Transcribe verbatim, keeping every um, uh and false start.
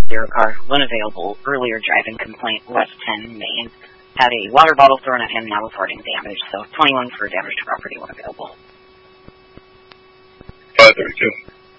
Zero car, when available, earlier driving complaint, West ten, Maine. Had a water bottle thrown at him, now reporting damage, so twenty-one for damage to property when available. five thirty-two.